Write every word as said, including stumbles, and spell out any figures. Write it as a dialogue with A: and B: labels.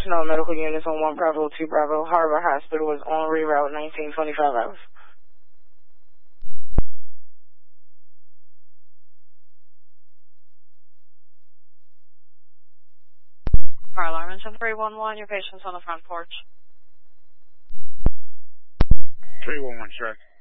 A: personnel medical units on one Bravo, two Bravo. Harbor Hospital is on reroute nineteen twenty-five hours.
B: Fire alarm engine three one one, your patient's on the front porch.
C: three one one, check.